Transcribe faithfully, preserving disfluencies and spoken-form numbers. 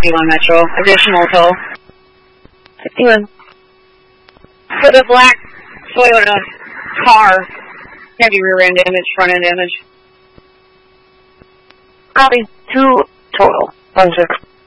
fifty-one Metro. Additional tow. fifty-one. For the black Toyota car, heavy rear end damage, front end damage. Copy. Two total. One six.